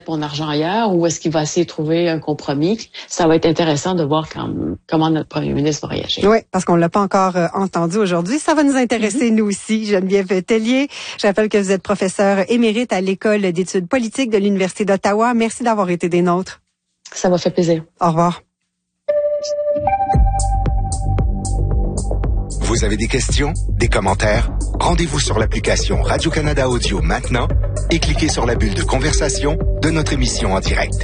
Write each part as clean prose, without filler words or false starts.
mon argent ailleurs ou est-ce qu'il va essayer de trouver un compromis? Ça va être intéressant de voir comment notre premier ministre va réagir. Oui, parce qu'on l'a pas encore entendu aujourd'hui. Ça va nous intéresser, nous aussi. Geneviève Tellier, je rappelle que vous êtes professeure émérite à l'École d'études politiques de l'Université d'Ottawa. Merci d'avoir été des nôtres. Ça m'a fait plaisir. Au revoir. Vous avez des questions, des commentaires? Rendez-vous sur l'application Radio-Canada Audio maintenant et cliquez sur la bulle de conversation de notre émission en direct.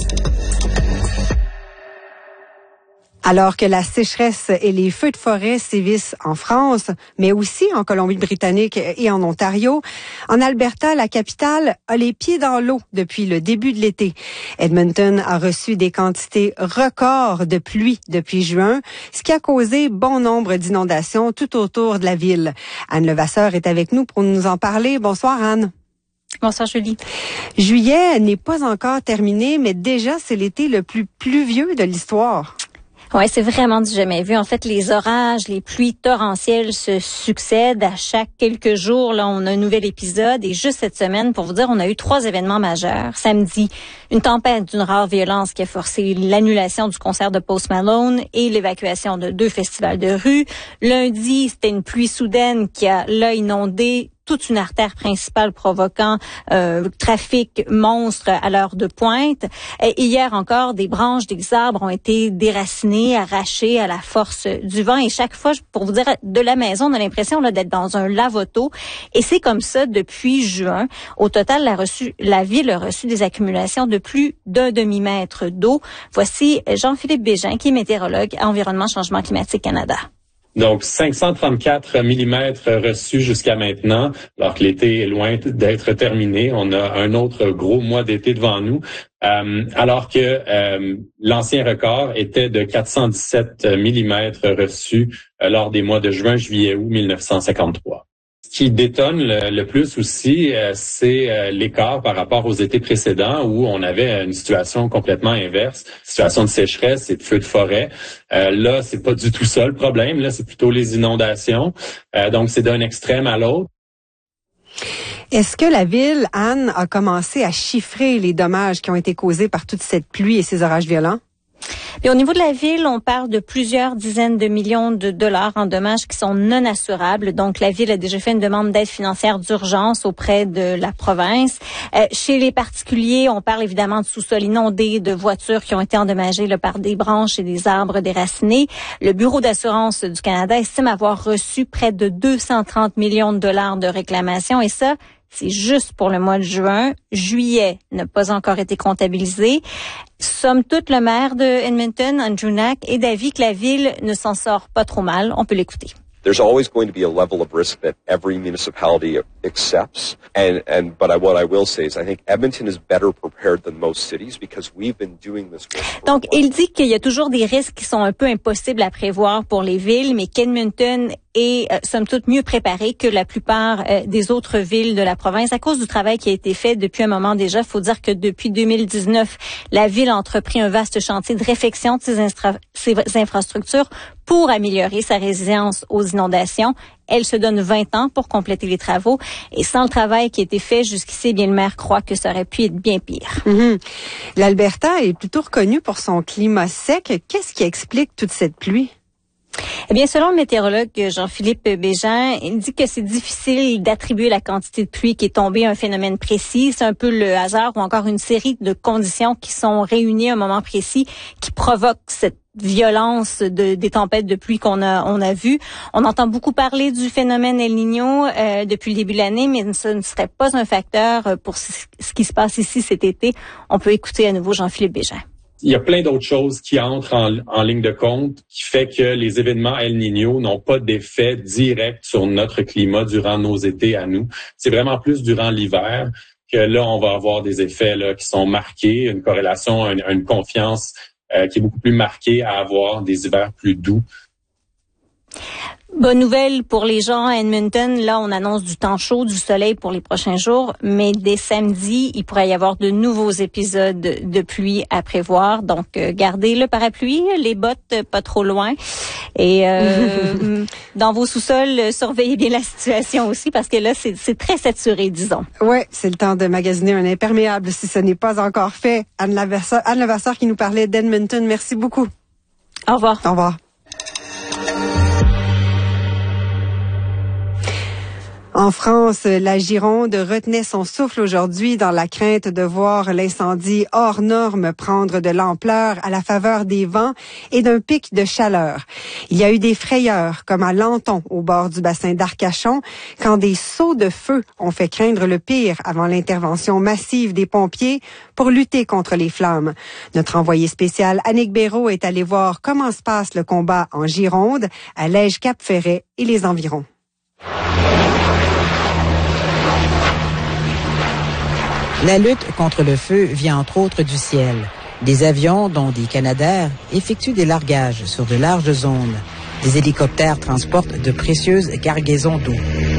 Alors que la sécheresse et les feux de forêt sévissent en France, mais aussi en Colombie-Britannique et en Ontario, en Alberta, la capitale a les pieds dans l'eau depuis le début de l'été. Edmonton a reçu des quantités records de pluie depuis juin, ce qui a causé bon nombre d'inondations tout autour de la ville. Anne Levasseur est avec nous pour nous en parler. Bonsoir Anne. Bonsoir Julie. Juillet n'est pas encore terminé, mais déjà c'est l'été le plus pluvieux de l'histoire. Ouais, c'est vraiment du jamais vu. En fait, les orages, les pluies torrentielles se succèdent à chaque quelques jours. Là, on a un nouvel épisode. Et juste cette semaine, pour vous dire, on a eu 3 événements majeurs. Samedi, une tempête d'une rare violence qui a forcé l'annulation du concert de Post Malone et l'évacuation de 2 festivals de rue. Lundi, c'était une pluie soudaine qui a là inondé toute une artère principale provoquant trafic monstre à l'heure de pointe. Et hier encore, des branches des arbres ont été déracinées, arrachées à la force du vent. Et chaque fois, pour vous dire, de la maison, on a l'impression là d'être dans un lave-auto. Et c'est comme ça depuis juin. Au total, la ville a reçu des accumulations de plus d'1 demi-mètre d'eau. Voici Jean-Philippe Bégin, qui est météorologue à Environnement Changement Climatique Canada. Donc, 534 millimètres reçus jusqu'à maintenant, alors que l'été est loin d'être terminé. On a un autre gros mois d'été devant nous, alors que l'ancien record était de 417 millimètres reçus lors des mois de juin, juillet, août 1953. Ce qui détonne le plus aussi, c'est l'écart par rapport aux étés précédents où on avait une situation complètement inverse, situation de sécheresse et de feux de forêt. Là, c'est pas du tout ça le problème. Là, c'est plutôt les inondations. Donc, c'est d'un extrême à l'autre. Est-ce que la ville, Anne, a commencé à chiffrer les dommages qui ont été causés par toute cette pluie et ces orages violents? Puis au niveau de la ville, on parle de plusieurs dizaines de millions de dollars en dommages qui sont non assurables. Donc, la ville a déjà fait une demande d'aide financière d'urgence auprès de la province. Chez les particuliers, on parle évidemment de sous-sols inondés, de voitures qui ont été endommagées là, par des branches et des arbres déracinés. Le Bureau d'assurance du Canada estime avoir reçu près de 230 millions de dollars de réclamations. Et ça, c'est juste pour le mois de juin. Juillet n'a pas encore été comptabilisé. Somme toute, le maire de Edmonton, Andrew Knack, est d'avis que la ville ne s'en sort pas trop mal. On peut l'écouter. There's always going to be a level of risk that every municipality accepts. But what I will say is I think Edmonton is better prepared than most cities because we've been doing this work. Donc, il dit qu'il y a toujours des risques qui sont un peu impossibles à prévoir pour les villes, mais qu'Edmonton est, somme toute, mieux préparé que la plupart des autres villes de la province à cause du travail qui a été fait depuis un moment déjà. Il faut dire que depuis 2019, la ville a entrepris un vaste chantier de réfection de ses infrastructures pour améliorer sa résilience aux inondations. Elle se donne 20 ans pour compléter les travaux. Et sans le travail qui a été fait jusqu'ici, bien, le maire croit que ça aurait pu être bien pire. Mm-hmm. L'Alberta est plutôt reconnue pour son climat sec. Qu'est-ce qui explique toute cette pluie? Eh bien, selon le météorologue Jean-Philippe Bégin, il dit que c'est difficile d'attribuer la quantité de pluie qui est tombée à un phénomène précis. C'est un peu le hasard ou encore une série de conditions qui sont réunies à un moment précis qui provoquent cette violence des tempêtes de pluie on a vu. On entend beaucoup parler du phénomène El Niño depuis le début de l'année, mais ce ne serait pas un facteur pour ce qui se passe ici cet été. On peut écouter à nouveau Jean-Philippe Bégin. Il y a plein d'autres choses qui entrent en ligne de compte qui fait que les événements El Niño n'ont pas d'effet direct sur notre climat durant nos étés à nous. C'est vraiment plus durant l'hiver que là, on va avoir des effets là qui sont marqués, une corrélation, une confiance qui est beaucoup plus marquée à avoir des hivers plus doux. Bonne nouvelle pour les gens à Edmonton. Là, on annonce du temps chaud, du soleil pour les prochains jours. Mais dès samedi, il pourrait y avoir de nouveaux épisodes de pluie à prévoir. Donc, gardez le parapluie, les bottes pas trop loin. Et dans vos sous-sols, surveillez bien la situation aussi parce que là, c'est très saturé, disons. Ouais, c'est le temps de magasiner un imperméable si ce n'est pas encore fait. Anne Levasseur qui nous parlait d'Edmonton. Merci beaucoup. Au revoir. Au revoir. En France, la Gironde retenait son souffle aujourd'hui dans la crainte de voir l'incendie hors norme prendre de l'ampleur à la faveur des vents et d'un pic de chaleur. Il y a eu des frayeurs, comme à Lenton, au bord du bassin d'Arcachon, quand des sauts de feu ont fait craindre le pire avant l'intervention massive des pompiers pour lutter contre les flammes. Notre envoyé spécial Annick Béraud est allé voir comment se passe le combat en Gironde, à Lège-Cap-Ferret et les environs. La lutte contre le feu vient entre autres du ciel. Des avions, dont des Canadair, effectuent des largages sur de larges zones. Des hélicoptères transportent de précieuses cargaisons d'eau.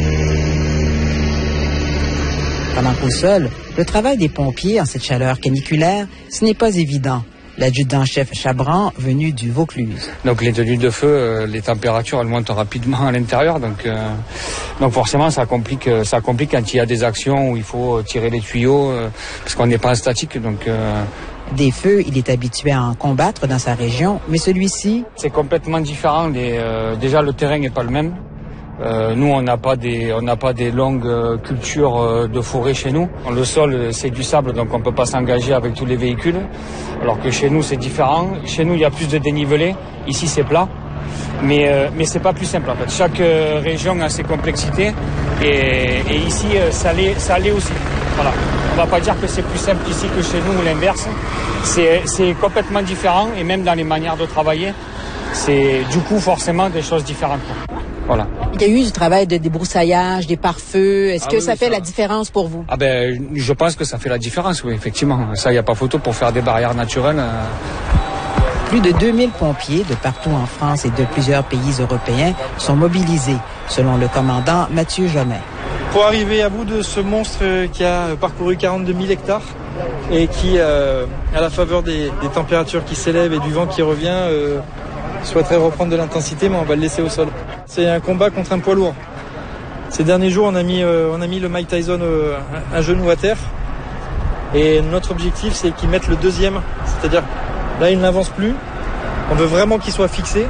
Pendant qu'au sol, le travail des pompiers en cette chaleur caniculaire, ce n'est pas évident. L'adjudant-chef Chabran, venu du Vaucluse. Donc les tenues de feu, les températures, elles montent rapidement à l'intérieur. Donc forcément, ça complique quand il y a des actions où il faut tirer les tuyaux, parce qu'on n'est pas en statique. Des feux, il est habitué à en combattre dans sa région, mais celui-ci... C'est complètement différent. Déjà, le terrain n'est pas le même. Nous, on n'a pas des longues cultures de forêt chez nous. Le sol, c'est du sable, donc on peut pas s'engager avec tous les véhicules. Alors que chez nous, c'est différent. Chez nous, il y a plus de dénivelé. Ici, c'est plat. Mais c'est pas plus simple, en fait. Chaque région a ses complexités. Et ici, ça l'est aussi. Voilà. On va pas dire que c'est plus simple ici que chez nous ou l'inverse. C'est complètement différent. Et même dans les manières de travailler, c'est du coup forcément des choses différentes. Voilà. Il y a eu du travail de débroussaillage, des pare-feux. Est-ce que ça fait la différence pour vous? Je pense que ça fait la différence, oui, effectivement. Ça, il n'y a pas photo pour faire des barrières naturelles. Plus de 2000 pompiers de partout en France et de plusieurs pays européens sont mobilisés, selon le commandant Mathieu Jomet. Pour arriver à bout de ce monstre qui a parcouru 42 000 hectares et qui, à la faveur des températures qui s'élèvent et du vent qui revient, souhaiterait reprendre de l'intensité, mais on va le laisser au sol. C'est un combat contre un poids lourd. Ces derniers jours, on a mis le Mike Tyson un genou à terre. Et notre objectif, c'est qu'il mette le deuxième. C'est-à-dire, là, il n'avance plus. On veut vraiment qu'il soit fixé.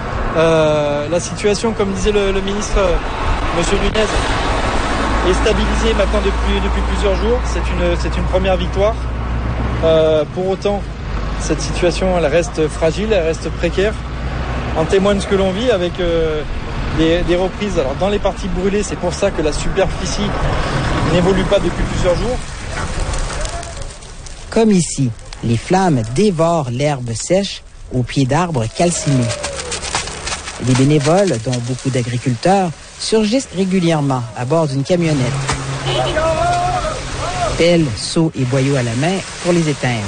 La situation, comme disait le ministre, Monsieur Nunez, est stabilisée maintenant depuis plusieurs jours. C'est une première victoire. Pour autant, cette situation, elle reste fragile, elle reste précaire. En témoigne ce que l'on vit avec des reprises. Alors dans les parties brûlées, c'est pour ça que la superficie n'évolue pas depuis plusieurs jours. Comme ici, les flammes dévorent l'herbe sèche au pied d'arbres calcinés. Les bénévoles, dont beaucoup d'agriculteurs, surgissent régulièrement à bord d'une camionnette. Pelles, seaux et boyaux à la main pour les éteindre.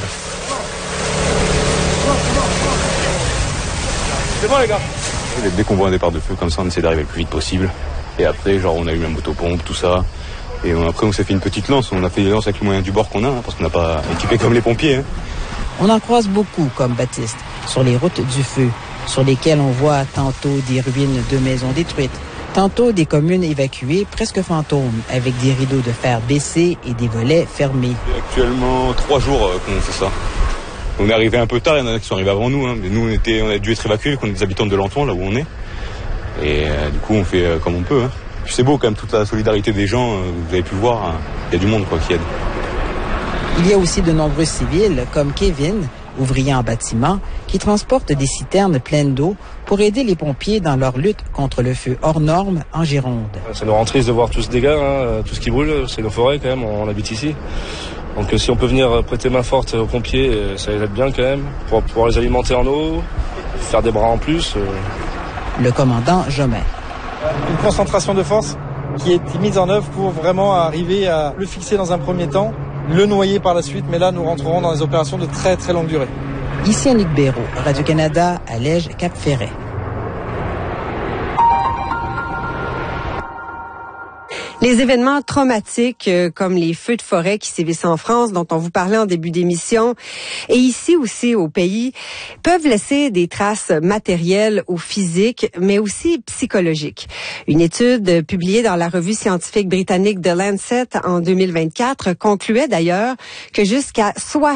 C'est bon les gars. Dès qu'on voit un départ de feu comme ça, on essaie d'arriver le plus vite possible. Et après, on a eu un motopompe, tout ça. Et après, on s'est fait une petite lance. On a fait des lances avec le moyen du bord qu'on a, parce qu'on n'a pas équipé comme les pompiers. On en croise beaucoup, comme Baptiste, sur les routes du feu, sur lesquelles on voit tantôt des ruines de maisons détruites, tantôt des communes évacuées, presque fantômes, avec des rideaux de fer baissés et des volets fermés. Actuellement, 3 jours qu'on fait ça. On est arrivé un peu tard, il y en a qui sont arrivés avant nous. Mais nous, on a dû être évacués, vu qu'on est des habitants de Lenton, là où on est. Et du coup, on fait comme on peut. Puis c'est beau quand même, toute la solidarité des gens. Vous avez pu le voir, il y a du monde qui aide. Il y a aussi de nombreux civils, comme Kevin, ouvrier en bâtiment, qui transportent des citernes pleines d'eau pour aider les pompiers dans leur lutte contre le feu hors norme en Gironde. Ça nous rend triste de voir tout ce dégât, tout ce qui brûle. C'est nos forêts quand même, on habite ici. Donc si on peut venir prêter main forte aux pompiers, ça les aide bien quand même, pour pouvoir les alimenter en eau, faire des bras en plus. Le commandant Jomet. Une concentration de force qui est mise en œuvre pour vraiment arriver à le fixer dans un premier temps, le noyer par la suite, mais là nous rentrerons dans des opérations de très très longue durée. Ici Annick Béraud, Radio-Canada, à Lège, Cap-Ferret. Les événements traumatiques comme les feux de forêt qui sévissent en France, dont on vous parlait en début d'émission, et ici aussi au pays, peuvent laisser des traces matérielles ou physiques, mais aussi psychologiques. Une étude publiée dans la revue scientifique britannique The Lancet en 2024 concluait d'ailleurs que jusqu'à